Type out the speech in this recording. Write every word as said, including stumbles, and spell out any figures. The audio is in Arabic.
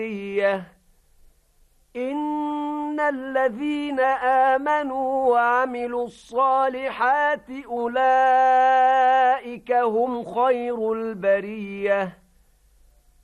إن الذين آمنوا وعملوا الصالحات أولئك هم خير البرية